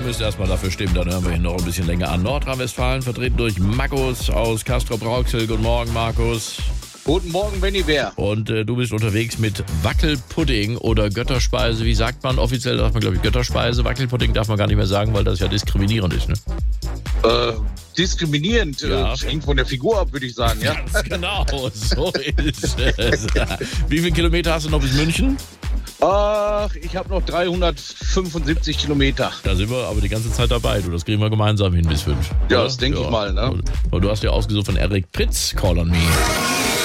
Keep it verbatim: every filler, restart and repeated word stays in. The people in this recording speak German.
der müsste erstmal dafür stimmen, dann hören wir ihn noch ein bisschen länger an. Nordrhein-Westfalen vertreten durch Markus aus Castrop-Rauxel. Guten Morgen, Markus. Guten Morgen, Benny Bär. Und äh, du bist unterwegs mit Wackelpudding oder Götterspeise. Wie sagt man? Offiziell darf man, glaube ich, Götterspeise. Wackelpudding darf man gar nicht mehr sagen, weil das ja diskriminierend ist, ne? Äh, diskriminierend. Ja. Äh, hängt von der Figur ab, würde ich sagen, ja. Ganz genau, so ist es. Wie viele Kilometer hast du noch bis München? Ach, ich habe noch dreihundertfünfundsiebzig Kilometer. Da sind wir aber die ganze Zeit dabei. Du, das kriegen wir gemeinsam hin bis fünf. Ja, oder? das denke Ja. ich mal, ne? Und du hast ja ausgesucht von Eric Pritz, Call on Me.